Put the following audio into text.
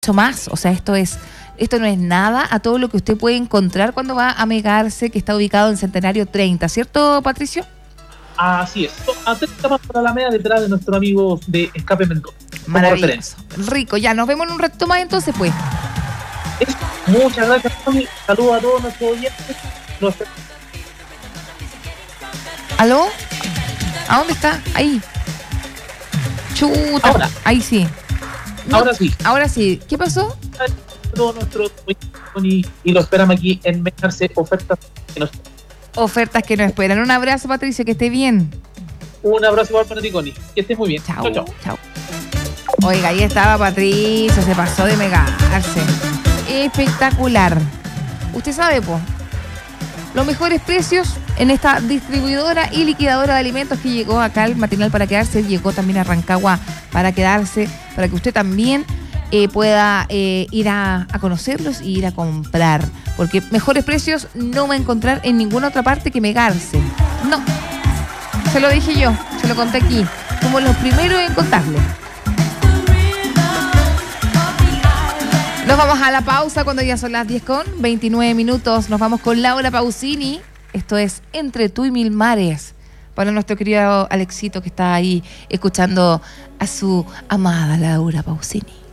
mucho más. O sea, esto no es nada a todo lo que usted puede encontrar cuando va a Megarce, que está ubicado en Centenario 30, ¿cierto, Patricio? Así es. A 30 pasos por Alameda, detrás de nuestros amigos de Escape Mendoza. Maravilloso. Rico. Ya, nos vemos en un rato más entonces, pues. Eso. Muchas gracias, Tony. Saludos a todos nuestros oyentes. ¿Aló? ¿A dónde está? Ahí. Chuta. Ahora. Ahí sí. No, Ahora sí. Ahora sí. ¿Qué pasó? Todos nuestros oyentes y lo esperamos aquí en Megarce. Ofertas que nos esperan. Un abrazo, Patricio, que esté bien. Un abrazo igual para ti, Connie. Que estés muy bien. Chao. Oiga, ahí estaba Patricio, se pasó de Megarce. Espectacular. Usted sabe, po, los mejores precios en esta distribuidora y liquidadora de alimentos que llegó acá al Matinal para quedarse, llegó también a Rancagua para quedarse, para que usted también pueda ir a conocerlos y ir a comprar, porque mejores precios no va a encontrar en ninguna otra parte que Megarce. No, se lo dije yo, se lo conté aquí, como los primeros en contarle. Nos vamos a la pausa cuando ya son las 10:29. Nos vamos con Laura Pausini. Esto es Entre tú y mil mares. Para nuestro querido Alexito que está ahí escuchando a su amada Laura Pausini.